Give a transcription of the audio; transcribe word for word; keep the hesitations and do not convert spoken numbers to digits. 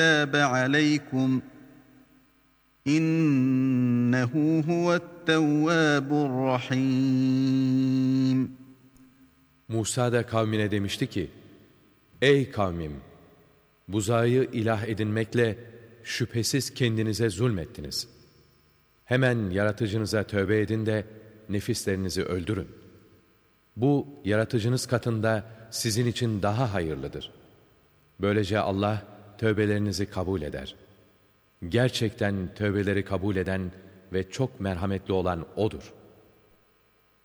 تَابَ عَلَيْكُمْ إِنَّهُ هُوَ التَّوَّابُ الرَّحِيمُ. Musa da kavmine demişti ki, ey kavmim! Buzağı ilah edinmekle şüphesiz kendinize zulmettiniz. Hemen yaratıcınıza tövbe edin de nefislerinizi öldürün. Bu yaratıcınız katında sizin için daha hayırlıdır. Böylece Allah tövbelerinizi kabul eder. Gerçekten tövbeleri kabul eden ve çok merhametli olan O'dur.